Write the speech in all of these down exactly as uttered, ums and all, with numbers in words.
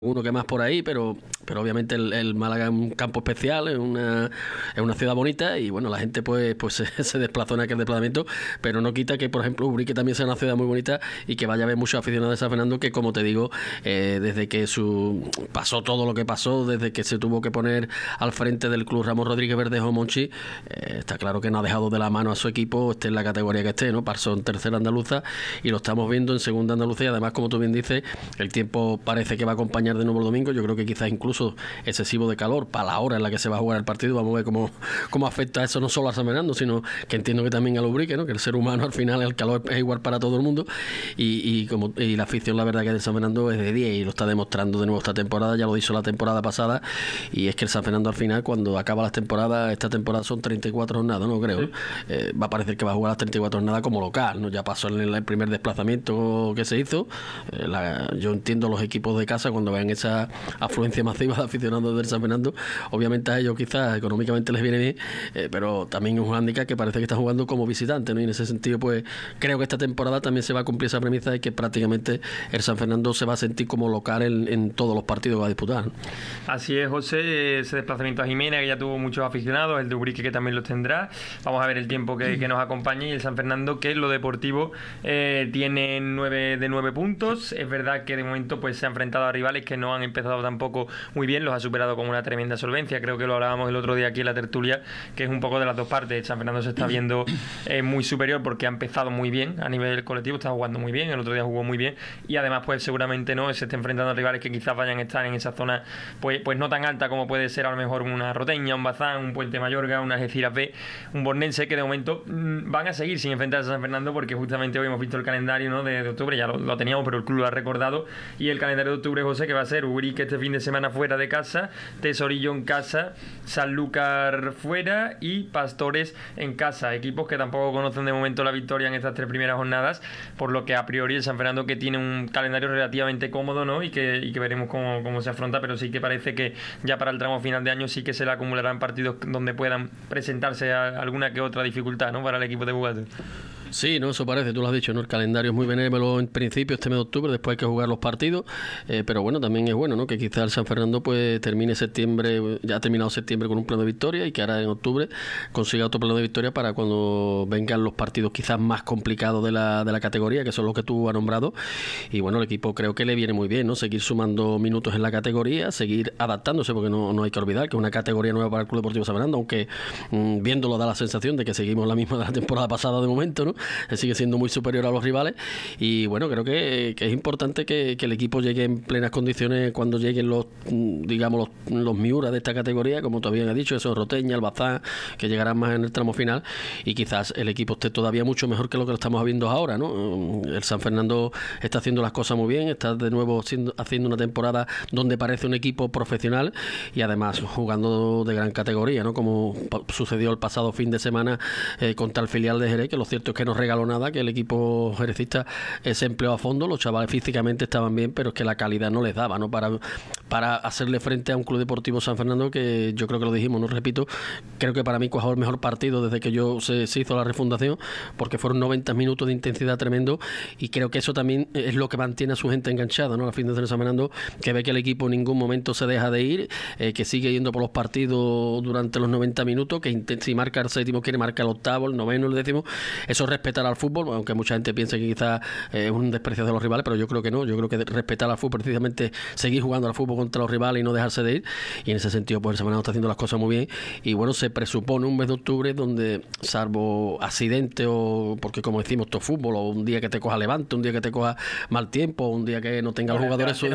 uno que más por ahí, pero pero obviamente el, el Málaga es un campo especial, es una es una ciudad bonita y bueno, la gente pues pues se, se desplazó en aquel desplazamiento, pero no quita que, por ejemplo, Ubrique también sea una ciudad muy bonita y que vaya a haber muchos aficionados de San Fernando que, como te digo, eh, desde que su pasó todo lo que pasó, desde que se tuvo que poner al frente del club Ramón Rodríguez Verdejo Monchi, eh, está claro que no ha dejado de la mano a su equipo, esté en la categoría que esté, ¿no? Pasó en tercera andaluza y lo estamos viendo en segunda andaluza y además, como tú bien dices, el tiempo parece que va a acompañar de nuevo el domingo. Yo creo que quizás incluso excesivo de calor para la hora en la que se va a jugar el partido. Vamos a ver cómo, cómo afecta eso no solo a San Fernando, sino que entiendo que también a Ubrique, ¿no? Que el ser humano al final el calor es igual para todo el mundo y, y como y la afición, la verdad, que de San Fernando es de diez y lo está demostrando de nuevo esta temporada. Ya lo hizo la temporada pasada y es que el San Fernando al final, cuando acaba las temporadas, esta temporada son treinta y cuatro jornadas, no creo, ¿no? Eh, va a parecer que va a jugar las treinta y cuatro jornadas como local, ¿no? Ya pasó en el, el primer desplazamiento que se hizo. Eh, la, yo entiendo los equipos de casa cuando ven esa afluencia masiva de aficionados del San Fernando, obviamente a ellos quizás económicamente les viene bien, eh, pero también es un hándicap que parece que están jugando como visitante, ¿no? Y en ese sentido pues creo que esta temporada también se va a cumplir esa premisa de que prácticamente el San Fernando se va a sentir como local en, en todos los partidos que va a disputar, ¿no? Así es, José, ese desplazamiento a Jimena, que ya tuvo muchos aficionados, el de Ubrique, que también los tendrá. Vamos a ver el tiempo que, que nos acompañe, y el San Fernando, que en lo deportivo eh, tiene nueve de nueve puntos. Es verdad que de momento pues se ha enfrentado a rivales que no han empezado tampoco muy bien, los ha superado con una tremenda solvencia. Creo que lo hablábamos el otro día aquí en la tertulia, que es un poco de las dos partes. San Fernando se está viendo eh, muy superior porque ha empezado muy bien a nivel colectivo, está jugando muy bien, el otro día jugó muy bien, y además pues seguramente no se está enfrentando a rivales que quizás vayan a estar en esa zona pues, pues no tan alta como puede ser a lo mejor una Roteña, un Bazán, un Puente Mayorga, una Algeciras B, un Bornense, que de momento mmm, van a seguir sin enfrentarse a San Fernando, porque justamente hoy hemos visto el calendario, ¿no? de, de octubre, ya lo, lo teníamos, pero el club lo ha recordado, y el calendario de octubre, José, que va a ser Ubrique este fin de semana fuera de casa, Tesorillo en casa, Sanlúcar fuera y Pastores en casa, equipos que tampoco conocen de momento la victoria en estas tres primeras jornadas, por lo que a priori el San Fernando, que tiene un calendario relativamente cómodo, ¿no? y que, y que veremos cómo, cómo se afronta, pero sí que parece que ya para el tramo final de año sí que se le acumularán partidos donde puedan presentarse a alguna que otra dificultad, ¿no? para el equipo de Bugatti. Sí, no, eso parece, tú lo has dicho, ¿no? El calendario es muy benévolo en principio este mes de octubre, después hay que jugar los partidos, eh, pero bueno, también es bueno, ¿no? Que quizás el San Fernando pues termine septiembre, ya ha terminado septiembre con un pleno de victoria, y que ahora en octubre consiga otro pleno de victoria para cuando vengan los partidos quizás más complicados de la, de la categoría, que son los que tú has nombrado. Y bueno, el equipo creo que le viene muy bien, ¿no? Seguir sumando minutos en la categoría, seguir adaptándose, porque no, no hay que olvidar que es una categoría nueva para el Club Deportivo San Fernando, aunque mmm, viéndolo da la sensación de que seguimos la misma de la temporada pasada de momento, ¿no? Sigue siendo muy superior a los rivales, y bueno, creo que, que es importante que, que el equipo llegue en plenas condiciones cuando lleguen los, digamos, los, los Miura de esta categoría, como todavía he dicho, esos Roteña, el Bazán, que llegarán más en el tramo final, y quizás el equipo esté todavía mucho mejor que lo que lo estamos viendo ahora, ¿no? El San Fernando está haciendo las cosas muy bien, está de nuevo siendo, haciendo una temporada donde parece un equipo profesional y además jugando de gran categoría, ¿no? Como sucedió el pasado fin de semana eh, contra el filial de Jerez, que lo cierto es que nos regaló nada, que el equipo jerecista se empleó a fondo, los chavales físicamente estaban bien, pero es que la calidad no les daba, ¿no? Para, para hacerle frente a un Club Deportivo San Fernando que yo creo que lo dijimos, no repito, creo que para mí cuajó el mejor partido desde que yo se, se hizo la refundación, porque fueron noventa minutos de intensidad tremendo, y creo que eso también es lo que mantiene a su gente enganchada, ¿no? La fin de San Fernando, que ve que el equipo en ningún momento se deja de ir, eh, que sigue yendo por los partidos durante los noventa minutos, que si marca el séptimo quiere marcar el octavo, el noveno, el décimo, eso es respetar al fútbol, aunque mucha gente piensa que quizás es un desprecio de los rivales, pero yo creo que no, yo creo que respetar al fútbol, precisamente seguir jugando al fútbol contra los rivales y no dejarse de ir, y en ese sentido pues el San Fernando está haciendo las cosas muy bien, y bueno, se presupone un mes de octubre donde, salvo accidente o porque como decimos, todo fútbol, o un día que te coja levante, un día que te coja mal tiempo, un día que no tenga los jugadores su...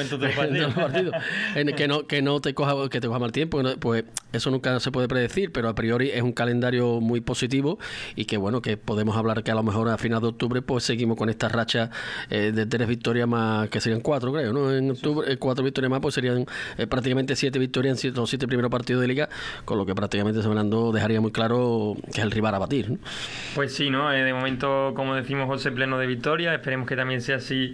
partido, en el que no que no te coja que te coja mal tiempo, pues eso nunca se puede predecir, pero a priori es un calendario muy positivo, y que bueno, que podemos hablar que a lo mejor a final de octubre pues seguimos con esta racha eh, de tres victorias más, que serían cuatro, creo, ¿no? En octubre, eh, cuatro victorias más, pues serían eh, prácticamente siete victorias en siete, los siete primeros partidos de Liga, con lo que prácticamente San Fernando dejaría muy claro que es el rival a batir, ¿no? Pues sí, ¿no? Eh, de momento, como decimos, José, pleno de victoria. Esperemos que también sea así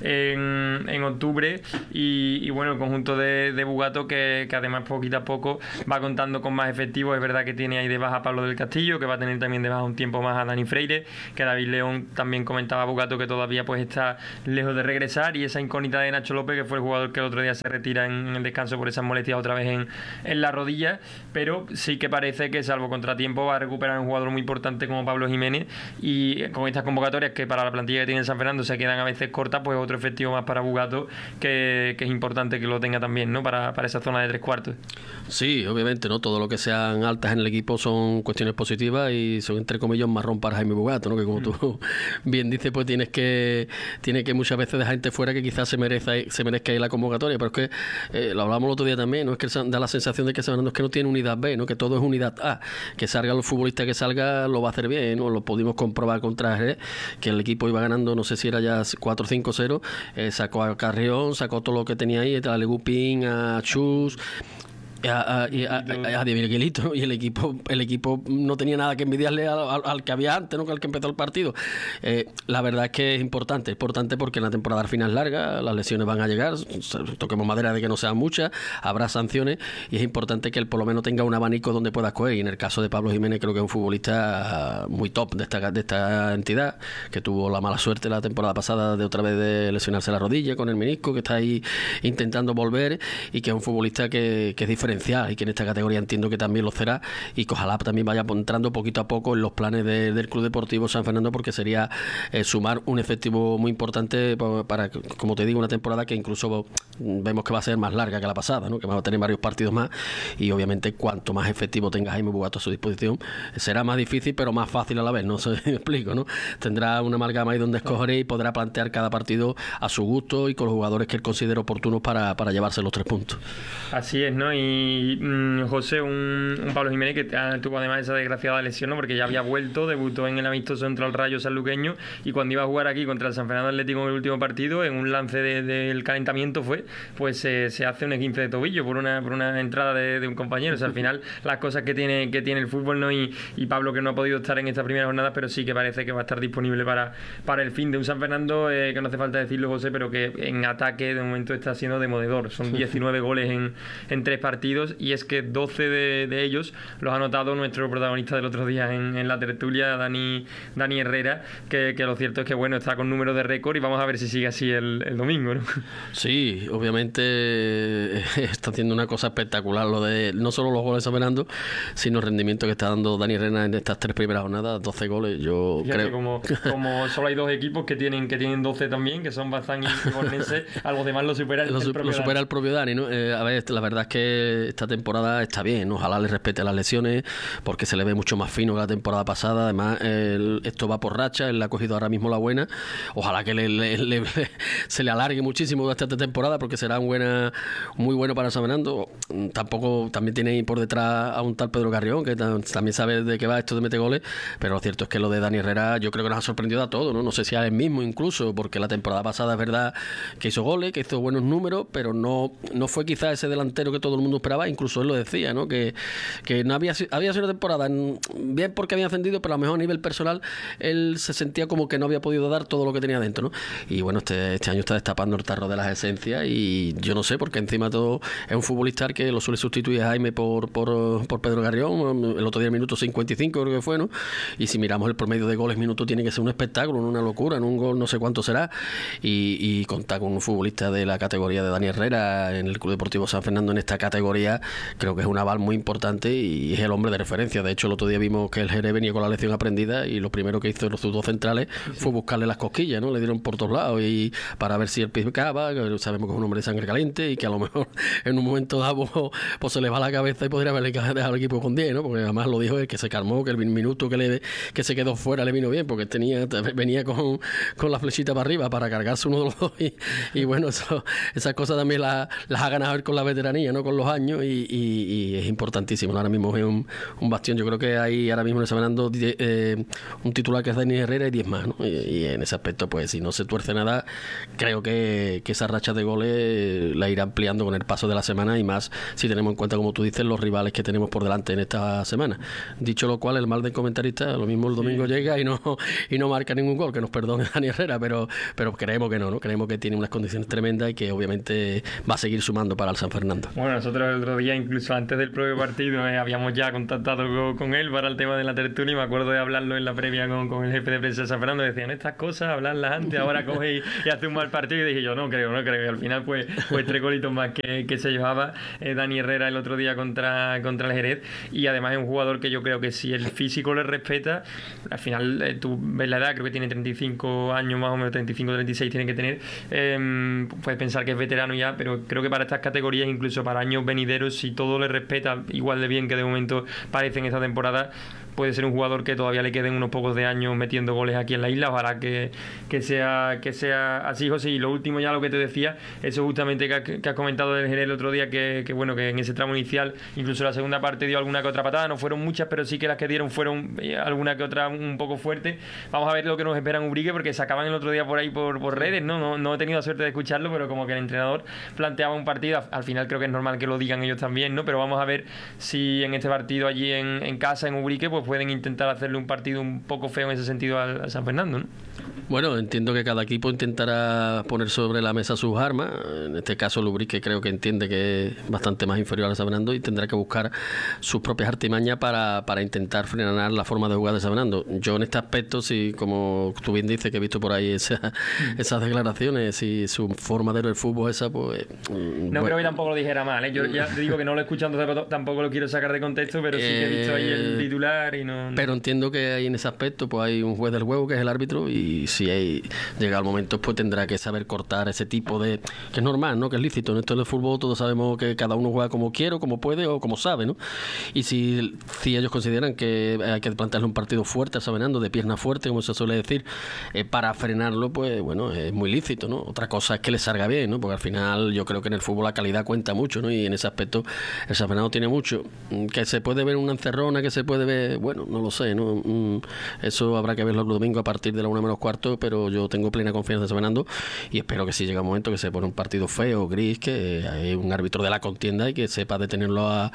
en, en octubre. Y, y bueno, el conjunto de, de Bugato, que, que además poquito a poco va contando con más efectivos. Es verdad que tiene ahí de baja a Pablo del Castillo, que va a tener también de baja un tiempo más a Dani Freire, que David León también comentaba a Bugato que todavía pues está lejos de regresar, y esa incógnita de Nacho López, que fue el jugador que el otro día se retira en, en el descanso por esas molestias otra vez en, en la rodilla, pero sí que parece que salvo contratiempo va a recuperar un jugador muy importante como Pablo Jiménez, y con estas convocatorias que para la plantilla que tiene en San Fernando se quedan a veces cortas, pues otro efectivo más para Bugato que, que es importante que lo tenga también, ¿no? Para, para esa zona de tres cuartos. Sí, obviamente, ¿no? Todo lo que sean altas en el equipo son cuestiones positivas y son entre comillas un marrón para Jaime Bugato, ¿no? Que como tú bien dices, pues tienes que tiene que muchas veces dejar gente fuera que quizás se merezca se merezca ir la convocatoria, pero es que eh, lo hablamos el otro día también, no es que da la sensación de que San Fernando es que no tiene unidad B, ¿no? Que todo es unidad A, que salga el futbolista que salga lo va a hacer bien, ¿no? Lo pudimos comprobar contra Jerez, que el equipo iba ganando, no sé si era ya cuatro cinco cero, eh, sacó a Carrión, sacó todo lo que tenía ahí, a Legupín, a Chus, A, a, a, a, a Miguelito, ¿no? Y el equipo el equipo no tenía nada que envidiarle al, al, al que había antes, ¿no? Que al que empezó el partido. Eh, la verdad es que es importante, es importante porque la temporada al final es larga, las lesiones van a llegar, toquemos madera de que no sean muchas, habrá sanciones, y es importante que él por lo menos tenga un abanico donde pueda escoger, y en el caso de Pablo Jiménez creo que es un futbolista muy top de esta, de esta entidad, que tuvo la mala suerte la temporada pasada de otra vez de lesionarse la rodilla con el menisco, que está ahí intentando volver, y que es un futbolista que, que es diferente, y que en esta categoría entiendo que también lo será, y que ojalá también vaya entrando poquito a poco en los planes de, del Club Deportivo San Fernando, porque sería eh, sumar un efectivo muy importante para, para, como te digo, una temporada que incluso vemos que va a ser más larga que la pasada, ¿no? Que va a tener varios partidos más, y obviamente cuanto más efectivo tenga Jaime Bugato a su disposición será más difícil pero más fácil a la vez, no sé si me explico, ¿no? Tendrá una amalgama ahí donde escoger y podrá plantear cada partido a su gusto y con los jugadores que él considere oportunos para, para llevarse los tres puntos. Así es, ¿no? Y Y mmm, José, un, un Pablo Jiménez que tuvo además esa desgraciada lesión, ¿no? Porque ya había vuelto, debutó en el amistoso contra el Rayo Sanluqueño, y cuando iba a jugar aquí contra el San Fernando Atlético en el último partido, en un lance del de, de calentamiento fue, pues eh, se hace un esguince de tobillo por una por una entrada de, de un compañero. O sea, al final las cosas que tiene que tiene el fútbol, ¿no? Y, y Pablo, que no ha podido estar en esta primera jornada, pero sí que parece que va a estar disponible para, para el fin de un San Fernando, eh, que no hace falta decirlo, José, pero que en ataque de momento está siendo demoledor. Son diecinueve goles en, en tres partidos, y es que doce de, de ellos los ha anotado nuestro protagonista del otro día en, en la tertulia, Dani, Dani Herrera, que, que lo cierto es que bueno, está con números de récord, y vamos a ver si sigue así el, el domingo, ¿no? Sí, obviamente eh, está haciendo una cosa espectacular lo de no solo los goles de San Fernando, sino el rendimiento que está dando Dani Herrera en estas tres primeras jornadas, doce goles, yo Fíjate, creo. Como, como solo hay dos equipos que tienen que tienen doce también, que son Bazán y Bornense, algo demás lo supera el, lo, el propio lo supera Dani. el propio Dani, ¿no? Eh, a ver, la verdad es que esta temporada está bien, ¿no? Ojalá le respete las lesiones, porque se le ve mucho más fino que la temporada pasada. Además, el, esto va por racha, él le ha cogido ahora mismo la buena. Ojalá que le, le, le, se le alargue muchísimo esta temporada, porque será un buena, muy bueno para San Fernando. Tampoco, también tiene por detrás a un tal Pedro Carrión, que también sabe de qué va esto de meter goles, pero lo cierto es que lo de Dani Herrera yo creo que nos ha sorprendido a todos, ¿no? No sé si a él mismo incluso, porque la temporada pasada es verdad que hizo goles, que hizo buenos números, pero no, no fue quizás ese delantero que todo el mundo esperaba. Incluso él lo decía, ¿no? Que, que no había, había sido una temporada bien porque había ascendido, pero a lo mejor a nivel personal él se sentía como que no había podido dar todo lo que tenía dentro, ¿no? Y bueno, este, este año está destapando el tarro de las esencias, y yo no sé, porque encima todo es un futbolista que lo suele sustituir a Jaime por, por, por Pedro Carrión, el otro día el minuto cincuenta y cinco creo que fue, ¿no? Y si miramos el promedio de goles minuto, tiene que ser un espectáculo, una locura, en un gol no sé cuánto será, y, y contar con un futbolista de la categoría de Dani Herrera en el Club Deportivo San Fernando en esta categoría, creo que es un aval muy importante y es el hombre de referencia. De hecho, el otro día vimos que el Jerez venía con la lección aprendida, y lo primero que hizo los sus dos centrales fue buscarle las cosquillas, ¿no? Le dieron por todos lados, y para ver si el picaba, que sabemos que es un hombre de sangre caliente y que a lo mejor en un momento dado pues se le va la cabeza y podría haberle dejado al equipo con diez, ¿no? Porque además lo dijo él, que se calmó, que el minuto que le que se quedó fuera le vino bien, porque tenía venía con, con la flechita para arriba para cargarse uno de los dos, y, y bueno, eso, esas cosas también las, las ha ganado él con la veteranía, ¿no? Con los años. años y, y, y es importantísimo, ¿no? Ahora mismo es un, un bastión. Yo creo que hay ahora mismo en el San Fernando eh, un titular que es Dani Herrera y diez más, ¿no? Y, y en ese aspecto, pues si no se tuerce nada, creo que, que esa racha de goles la irá ampliando con el paso de la semana, y más si tenemos en cuenta, como tú dices, los rivales que tenemos por delante en esta semana. Dicho lo cual, el mal del comentarista, lo mismo el domingo sí. llega y no y no marca ningún gol, que nos perdone Dani Herrera, pero, pero creemos que no, ¿no? Creemos que tiene unas condiciones tremendas y que obviamente va a seguir sumando para el San Fernando. Bueno, nosotros el otro día, incluso antes del propio partido, eh, habíamos ya contactado con, con él para el tema de la tertulia, y me acuerdo de hablarlo en la previa con, con el jefe de prensa de San Fernando. Decían estas cosas, hablarlas antes, ahora coge y, y hace un mal partido, y dije yo, no creo, no creo, y al final pues, pues tres golitos más que, que se llevaba eh, Dani Herrera el otro día contra, contra el Jerez, y además es un jugador que yo creo que si el físico le respeta, al final eh, tú ves la edad, creo que tiene treinta y cinco años más o menos, treinta y cinco, treinta y seis tiene que tener, eh, puedes pensar que es veterano ya, pero creo que para estas categorías, incluso para años venideros, si todo le respeta igual de bien que de momento parece en esta temporada, puede ser un jugador que todavía le queden unos pocos de años metiendo goles aquí en la isla. Ojalá que, que sea que sea así, José. Y lo último ya, lo que te decía, eso justamente que, ha, que has comentado del Jerez el otro día, que, que bueno, que en ese tramo inicial, incluso la segunda parte dio alguna que otra patada, no fueron muchas, pero sí que las que dieron fueron eh, alguna que otra un poco fuerte. Vamos a ver lo que nos espera en Ubrique, porque sacaban el otro día por ahí por, por redes, ¿no? ¿no? No he tenido la suerte de escucharlo, pero como que el entrenador planteaba un partido, al final creo que es normal que lo digan ellos también, ¿no? Pero vamos a ver si en este partido allí en, en casa, en Ubrique, pues pueden intentar hacerle un partido un poco feo en ese sentido al, al San Fernando, ¿no? Bueno, entiendo que cada equipo intentará poner sobre la mesa sus armas. En este caso, el Ubrique creo que entiende que es bastante más inferior al San Fernando y tendrá que buscar sus propias artimañas para, para intentar frenar la forma de jugar de San Fernando. Yo en este aspecto, sí, como tú bien dices, que he visto por ahí esa, esas declaraciones y su forma de ver el fútbol esa, pues... No bueno. creo que tampoco lo dijera mal, ¿eh? Yo ya te digo que no lo he escuchado, tampoco lo quiero sacar de contexto, pero sí que he visto ahí el titular y no... Pero entiendo que ahí en ese aspecto pues hay un juez del juego que es el árbitro, y si hay, llega el momento pues tendrá que saber cortar ese tipo de... que es normal, ¿no? Que es lícito. En esto del fútbol todos sabemos que cada uno juega como quiere, o como puede o como sabe, ¿no? Y si, si ellos consideran que hay que plantearle un partido fuerte al San Fernando, de pierna fuerte, como se suele decir, eh, para frenarlo, pues bueno, es muy lícito, ¿no? Otra cosa es que le salga bien, ¿no? Porque al final yo creo que en el fútbol la calidad cuenta mucho, ¿no? Y en ese aspecto el San Fernando tiene mucho. Que se puede ver una encerrona, que se puede ver, bueno, no lo sé, ¿no? Eso habrá que verlo el domingo a partir de la una menos cuarto, pero yo tengo plena confianza en San Fernando y espero que si llega un momento que se pone un partido feo, gris, que hay un árbitro de la contienda y que sepa detenerlo a, a,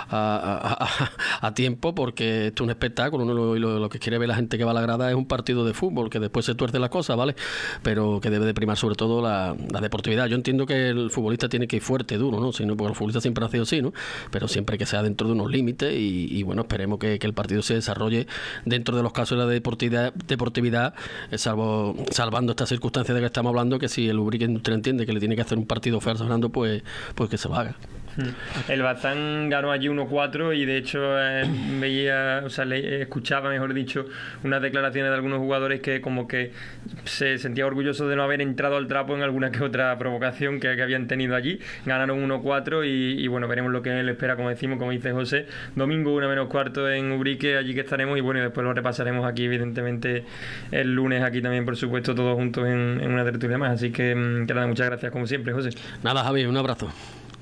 a, a, a tiempo, porque esto es un espectáculo, ¿no? Lo, lo, lo que quiere ver la gente que va a la grada es un partido de fútbol, que después se tuerce las cosas, ¿vale? Pero que debe de primar sobre todo la, la deportividad. Yo entiendo que el futbolista tiene que ir fuerte, duro, ¿no? Si no, porque el futbolista siempre ha sido así, ¿no? Pero siempre que sea dentro de unos límites y, y bueno, esperemos que, que el partido se desarrolle dentro de los casos de la deportividad, deportividad eh, salvo salvando estas circunstancias de que estamos hablando, que si el Ubrique Industria entiende que le tiene que hacer un partido feo al San Fernando, pues, pues que se lo haga. El Baztán ganó allí uno cuatro y de hecho eh, veía, o sea, le, escuchaba, mejor dicho, unas declaraciones de algunos jugadores que como que se sentía orgulloso de no haber entrado al trapo en alguna que otra provocación que, que habían tenido allí. Ganaron uno cuatro y, y bueno, veremos lo que él espera, como decimos, como dice José. Domingo una menos cuarto en Ubrique, allí que estaremos, y bueno, y después lo repasaremos aquí evidentemente el lunes, aquí también por supuesto todos juntos en, en una tertulia más. Así que, que nada, muchas gracias como siempre, José. Nada, Javi, un abrazo.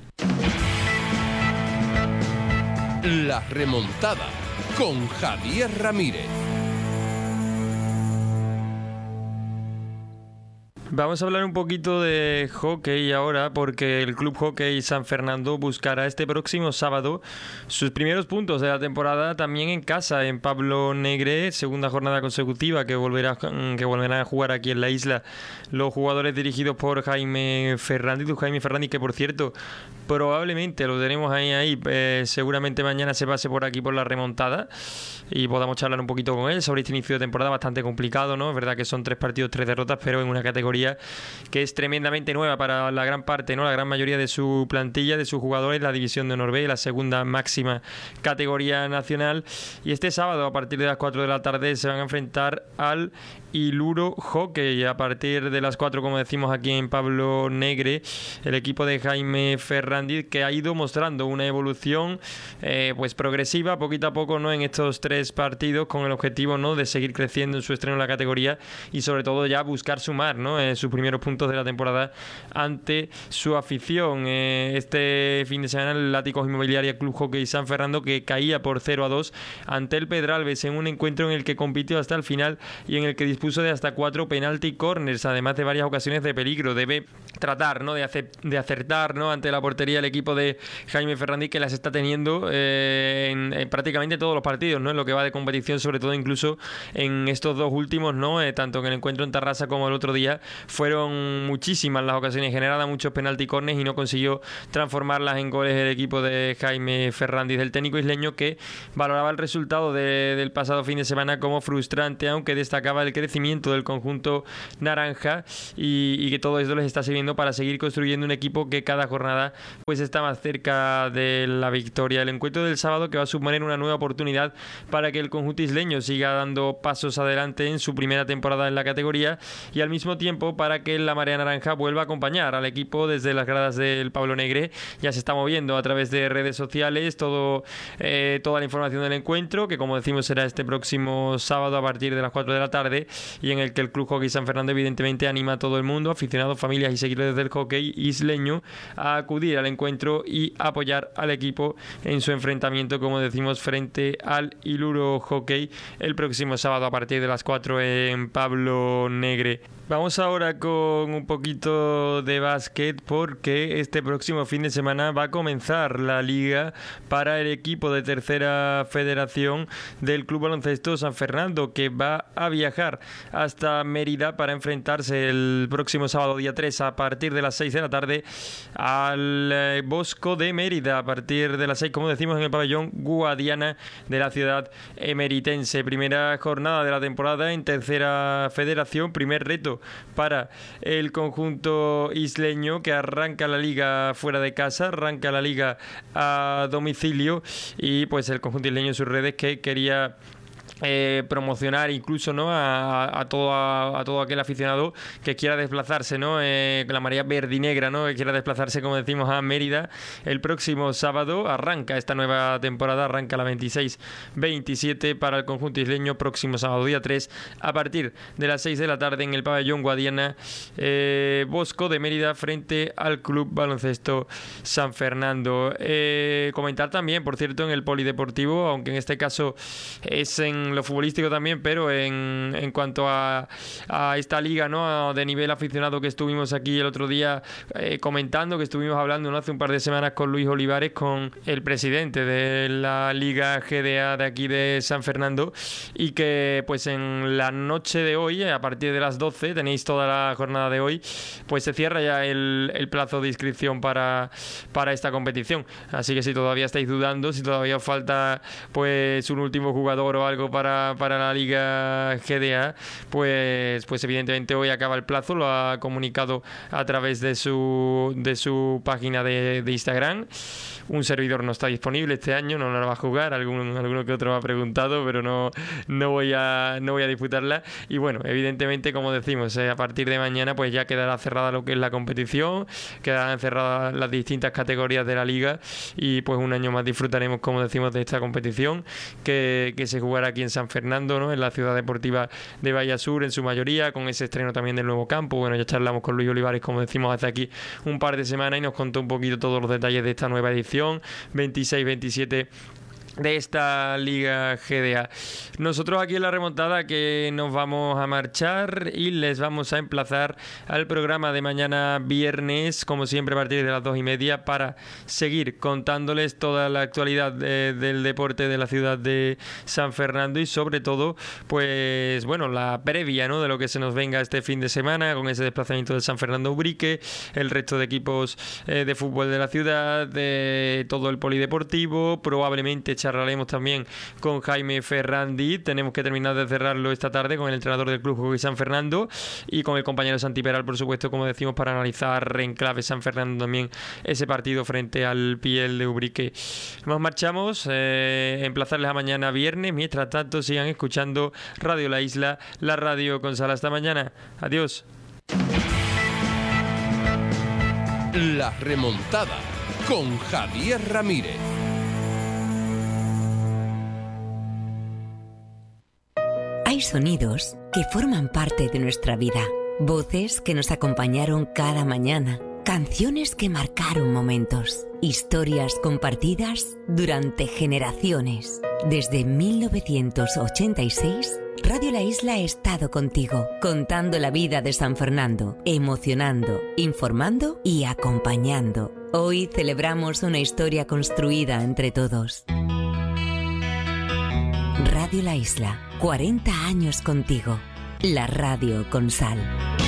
La remontada con Javier Ramírez. Vamos a hablar un poquito de hockey ahora, porque el Club Hockey San Fernando buscará este próximo sábado sus primeros puntos de la temporada también en casa, en Pablo Negre, segunda jornada consecutiva que volverá que volverán a jugar aquí en la isla los jugadores dirigidos por Jaime Fernández, Jaime Fernández que por cierto probablemente lo tenemos ahí, ahí eh, seguramente mañana se pase por aquí por la remontada y podamos charlar un poquito con él sobre este inicio de temporada bastante complicado, ¿no? Es verdad que son tres partidos, tres derrotas, pero en una categoría que es tremendamente nueva para la gran parte, ¿no? La gran mayoría de su plantilla, de sus jugadores, la división de honor B, la segunda máxima categoría nacional. Y este sábado a partir de las cuatro de la tarde se van a enfrentar al Iluro Hockey a partir de las cuatro, como decimos aquí en Pablo Negre, el equipo de Jaime Fernández, que ha ido mostrando una evolución eh, pues progresiva poquito a poco, ¿no? En estos tres partidos, con el objetivo, ¿no? De seguir creciendo en su estreno en la categoría y sobre todo ya buscar sumar, ¿no? eh, sus primeros puntos de la temporada ante su afición. Eh, este fin de semana el Látigos Inmobiliaria Club Hockey San Fernando, que caía por cero a dos ante el Pedralbes en un encuentro en el que compitió hasta el final y en el que dispuso de hasta cuatro penalti corners, además de varias ocasiones de peligro. Debe tratar, ¿no?, de, hacer, de acertar, ¿no?, ante la portería el equipo de Jaime Ferrandi, que las está teniendo eh, en, en prácticamente todos los partidos, ¿no?, en lo que va de competición, sobre todo incluso en estos dos últimos, ¿no?, eh, tanto en el encuentro en Tarrasa como el otro día. Fueron muchísimas las ocasiones generadas, muchos penalti corners, y no consiguió transformarlas en goles el equipo de Jaime Ferrandi, del técnico isleño, que valoraba el resultado de, del pasado fin de semana como frustrante, aunque destacaba el crecimiento del conjunto naranja y, y que todo esto les está sirviendo para seguir construyendo un equipo que cada jornada pues está más cerca de la victoria. El encuentro del sábado, que va a suponer una nueva oportunidad para que el conjunto isleño siga dando pasos adelante en su primera temporada en la categoría, y al mismo tiempo para que la marea naranja vuelva a acompañar al equipo desde las gradas del Pablo Negre. Ya se está moviendo a través de redes sociales todo, eh, toda la información del encuentro, que como decimos será este próximo sábado a partir de las cuatro de la tarde, y en el que el Club Hockey San Fernando evidentemente anima a todo el mundo, aficionados, familias y seguidores del hockey isleño, a acudir al encuentro y apoyar al equipo en su enfrentamiento, como decimos, frente al Iluro Hockey el próximo sábado a partir de las cuatro en Pablo Negre. Vamos ahora con un poquito de básquet, porque este próximo fin de semana va a comenzar la liga para el equipo de tercera federación del Club Baloncesto San Fernando, que va a viajar hasta Mérida para enfrentarse el próximo sábado día tres a partir de las seis de la tarde al eh, Bosco de Mérida, a partir de las seis, como decimos, en el pabellón Guadiana de la ciudad emeritense. Primera jornada de la temporada en tercera federación, primer reto para el conjunto isleño, que arranca la liga fuera de casa, arranca la liga a domicilio, y pues el conjunto isleño en sus redes que quería Eh, promocionar incluso, ¿no?, a, a, todo, a, a todo aquel aficionado que quiera desplazarse, ¿no?, eh, la marea verde y negra, ¿no?, que quiera desplazarse, como decimos, a Mérida el próximo sábado. Arranca esta nueva temporada, arranca la veintiséis veintisiete para el conjunto isleño, próximo sábado día tres a partir de las seis de la tarde en el pabellón Guadiana, eh, Bosco de Mérida, frente al Club Baloncesto San Fernando. Eh, comentar también, por cierto, en el polideportivo, aunque en este caso es en lo futbolístico también, pero en, en cuanto a, a esta liga, ¿no?, de nivel aficionado, que estuvimos aquí el otro día eh, comentando, que estuvimos hablando, ¿no?, hace un par de semanas con Luis Olivares, con el presidente de la Liga G D A de aquí de San Fernando, y que pues en la noche de hoy, a partir de las doce, tenéis toda la jornada de hoy, pues se cierra ya el, el plazo de inscripción para, para esta competición. Así que si todavía estáis dudando, si todavía os falta pues un último jugador o algo para, para la Liga G D A, pues, pues evidentemente hoy acaba el plazo. Lo ha comunicado a través de su, de su página de, de Instagram. Un servidor no está disponible este año, no la va a jugar, algún, alguno que otro me ha preguntado, pero no, no, voy a, no voy a disputarla. Y bueno, evidentemente, como decimos, eh, a partir de mañana pues ya quedará cerrada lo que es la competición, quedarán cerradas las distintas categorías de la liga, y pues un año más disfrutaremos, como decimos, de esta competición que, que se jugará aquí en San Fernando, ¿no?, en la ciudad deportiva de Vallasur en su mayoría, con ese estreno también del nuevo campo. Bueno, ya charlamos con Luis Olivares, como decimos, hace aquí un par de semanas, y nos contó un poquito todos los detalles de esta nueva edición veintiséis veintisiete de esta Liga G D A. Nosotros aquí en La Remontada, que nos vamos a marchar y les vamos a emplazar al programa de mañana viernes, como siempre a partir de las dos y media, para seguir contándoles toda la actualidad de, del deporte de la ciudad de San Fernando, y sobre todo pues bueno, la previa, ¿no?, de lo que se nos venga este fin de semana con ese desplazamiento de San Fernando Ubrique, el resto de equipos eh, de fútbol de la ciudad, de todo el polideportivo. Probablemente charlaremos también con Jaime Ferrandi. Tenemos que terminar de cerrarlo esta tarde con el entrenador del Club Hockey San Fernando y con el compañero Santi Peral, por supuesto, como decimos, para analizar en clave San Fernando también ese partido frente al Piel de Ubrique. Nos marchamos, eh, emplazarles a mañana viernes. Mientras tanto, sigan escuchando Radio La Isla, la radio con Sala. Hasta mañana. Adiós. La Remontada con Javier Ramírez. Hay sonidos que forman parte de nuestra vida, Voces que nos acompañaron cada mañana. Canciones que marcaron momentos. Historias compartidas durante generaciones. Desde mil novecientos ochenta y seis, Radio La Isla ha estado contigo, contando la vida de San Fernando, emocionando, informando y acompañando. Hoy celebramos una historia construida entre todos. Radio La Isla, cuarenta años contigo. La radio con sal.